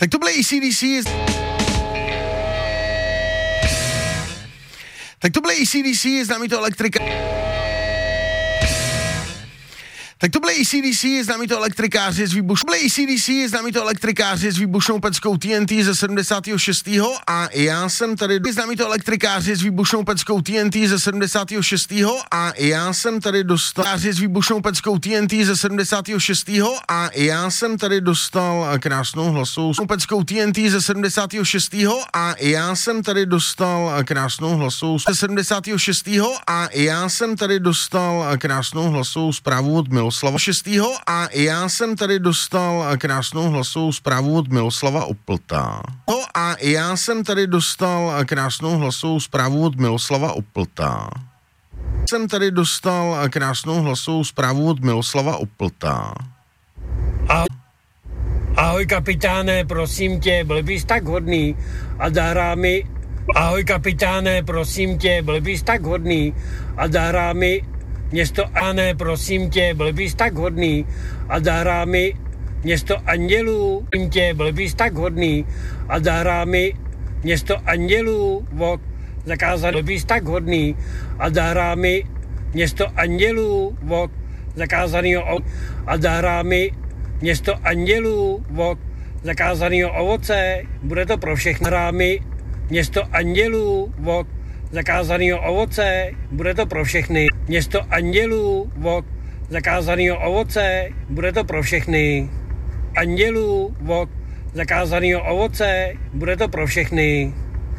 Tak to byly AC/DC. Tak to byly AC/DC, známý to elektrika. Tak to byly AC/DC, známý to elektrikáři z výbušnou. Byly AC/DC, známý to elektrikáři s výbušnou peckou TNT ze 76. A já jsem tady známý to elektrikáři s výbušnou peckou TNT ze 76. A já jsem tady dostal s výbušnou peckou TNT ze 76. A já jsem tady dostal krásnou hlasovou peckou TNT ze 76. A já jsem tady dostal krásnou hlasovou ze 76. A já jsem tady dostal krásnou hlasovou zprávu od Miloslava 6. A já jsem tady dostal krásnou hlasovou zprávu od Miloslava Oplta. A já jsem tady dostal krásnou hlasovou zprávu od Miloslava Oplta. Jsem tady dostal krásnou hlasovou zprávu od Miloslava Oplta. Ahoj kapitáne, prosím tě, byl bys tak hodný a zahrál mi... Ahoj kapitáne, prosím tě, byl bys tak hodný a zahrál mi město Ané, prosím tě, byl bys tak hodný a zahrál mi město Andělů, prosím tě, byl bys tak hodný a zahrál mi město Andělů, zakázat, byl bys tak hodný a zahrál mi město Andělů, zakázanýho a zahrál mi město Andělů, zakázanýho ovoce, bude to pro všechny. Zahrál mi město Andělů, zakázanýho ovoce, bude to pro všechny. Město Andělů, zakázanýho ovoce, bude to pro všechny. Andělů, zakázanýho ovoce, bude to pro všechny.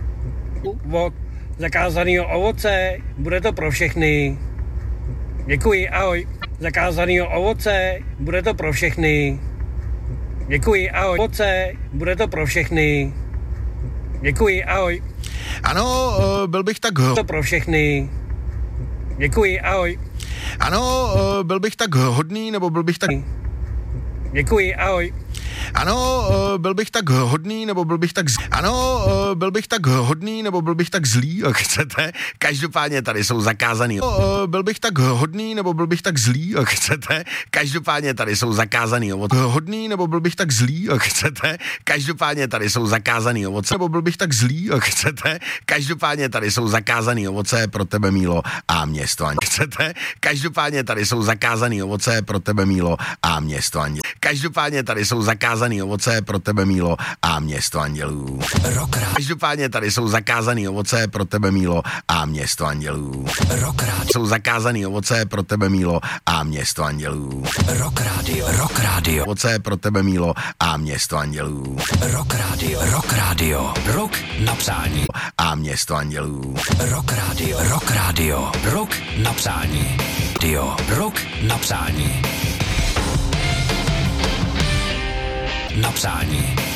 Zakázanýho ovoce, bude to pro všechny. Děkuji, ahoj. Zakázanýho ovoce, bude to pro všechny. Děkuji, ahoj. Ovoce, bude to pro všechny. Děkuji, ahoj. Ano, byl bych tak... To pro všechny. Děkuji, ahoj. Ano, byl bych tak hodný, nebo byl bych tak... Děkuji, ahoj. Ano, byl bych tak hodný, nebo byl bych tak... Ano, byl bych tak hodný, nebo byl bych tak zlý, jak chcete. Každopádně tady jsou zakázaný. Byl bych tak hodný, nebo byl bych tak zlý, jak chcete. Každopádně tady jsou zakázaný ovoce. Hodný, nebo byl bych tak zlý, jak chcete. Každopádně tady jsou zakázaný ovoce. Nebo byl bych tak zlý, jak chcete. Každopádně tady jsou zakázaný ovoce pro tebe, Mílo, a město Anděl. Chcete? Každopádně tady jsou zakázaný ovoce pro tebe, Mílo, a město Anděl. Každopádně tady jsou zakázaný ovoce pro tebe, Mílo, a město andělů. Každopádně tady jsou zakázaný ovoce pro tebe, Mílo, a město andělů. Jsou zakázaný ovoce pro tebe, Mílo, a město andělů. Rock Radio. Ovoce pro tebe, Mílo, a město andělů. Rock Radio. Rock na přání. A město andělů. Rock Radio. Rock na přání. Rock na přání. Na přání.